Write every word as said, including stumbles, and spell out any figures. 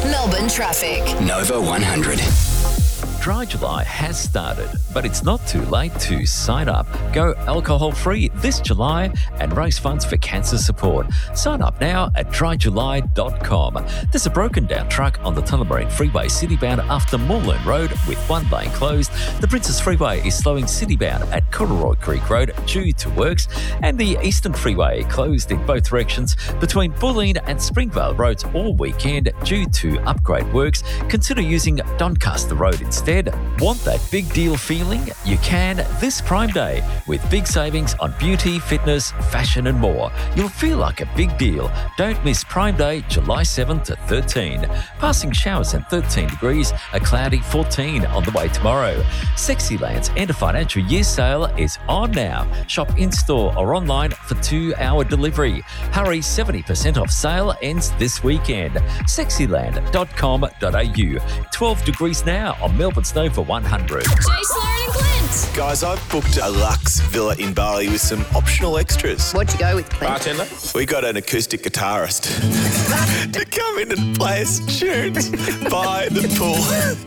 Melbourne traffic. Nova one hundred. Dry July has started, but it's not too late to sign up. Go alcohol-free this July and raise funds for cancer support. Sign up now at dry july dot com. There's a broken-down truck on the Tullamarine Freeway citybound after Moreland Road with one lane closed. The Princess Freeway is slowing citybound at Corduroy Creek Road due to works, and the Eastern Freeway closed in both directions between Bulleen and Springvale Roads all weekend due to upgrade works. Consider using Doncaster Road instead. Want that big deal feeling? You can this Prime Day with big savings on beauty, fitness, fashion and more. You'll feel like a big deal. Don't miss Prime Day, July seventh to thirteenth. Passing showers and thirteen degrees, a cloudy fourteen on the way tomorrow. Sexyland's end of financial year sale is on now. Shop in-store or online for two-hour delivery. Hurry, seventy percent off sale ends this weekend. sexyland dot com dot a u. twelve degrees now on Melbourne Snow for one hundred. Jay Sloan and Clint. Guys, I've booked a luxe villa in Bali with some optional extras. What'd you go with, Clint? Bartender? We got an acoustic guitarist to come in and play us tunes by the pool.